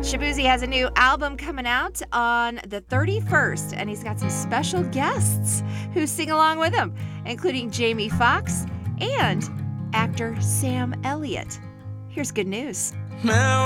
Shaboozey has a new album coming out on the 31st, and he's got some special guests who sing along with him, including Jamie Foxx and actor Sam Elliott. Here's good news. Now